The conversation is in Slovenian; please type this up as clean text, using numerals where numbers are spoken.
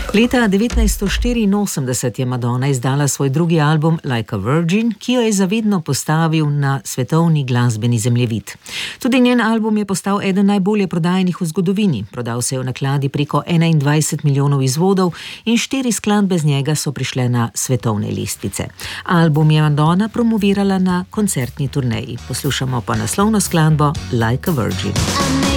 Leta 1984 je Madonna izdala svoj drugi album Like a Virgin, ki jo je zavedno postavil na svetovni glasbeni zemljevid. Tudi njen album je postal eden najbolje prodajenih v zgodovini. Prodal se je v nakladi preko 21 milijonov izvodov in 4 skladbe z njega so prišle na svetovne lestvice. Album je Madonna promovirala na koncertni turneji. Poslušamo pa naslovno skladbo Like a Virgin.